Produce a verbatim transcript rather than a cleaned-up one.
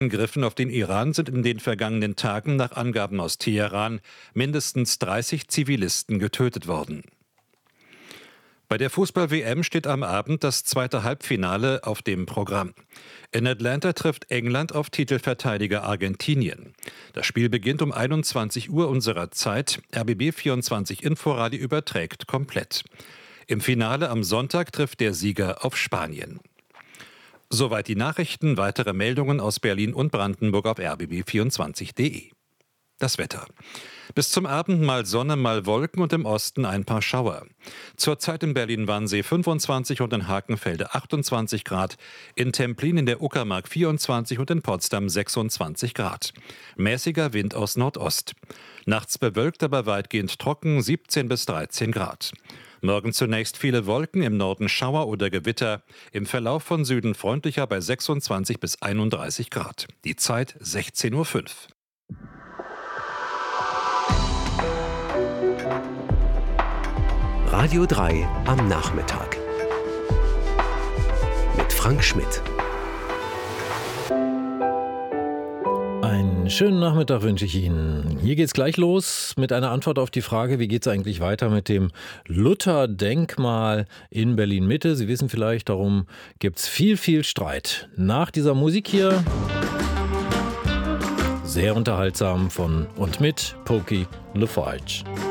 Angriffen auf den Iran sind in den vergangenen Tagen nach Angaben aus Teheran mindestens dreißig Zivilisten getötet worden. Bei der Fußball-W M steht am Abend das zweite Halbfinale auf dem Programm. In Atlanta trifft England auf Titelverteidiger Argentinien. Das Spiel beginnt um einundzwanzig Uhr unserer Zeit. R B B vierundzwanzig Inforadio überträgt komplett. Im Finale am Sonntag trifft der Sieger auf Spanien. Soweit die Nachrichten. Weitere Meldungen aus Berlin und Brandenburg auf r b b vierundzwanzig punkt d e. Das Wetter. Bis zum Abend mal Sonne, mal Wolken und im Osten ein paar Schauer. Zurzeit in Berlin-Wannsee fünfundzwanzig und in Hakenfelde achtundzwanzig Grad, in Templin in der Uckermark vierundzwanzig und in Potsdam sechsundzwanzig Grad. Mäßiger Wind aus Nordost. Nachts bewölkt, aber weitgehend trocken, siebzehn bis dreizehn Grad. Morgen zunächst viele Wolken, im Norden Schauer oder Gewitter, im Verlauf von Süden freundlicher bei sechsundzwanzig bis einunddreißig Grad. Die Zeit sechzehn Uhr fünf. Radio drei am Nachmittag mit Frank Schmidt. Einen schönen Nachmittag wünsche ich Ihnen. Hier geht's gleich los mit einer Antwort auf die Frage, wie geht's eigentlich weiter mit dem Luther-Denkmal in Berlin-Mitte. Sie wissen vielleicht, darum gibt's viel, viel Streit. Nach dieser Musik hier, sehr unterhaltsam von und mit Pokey LaFarge.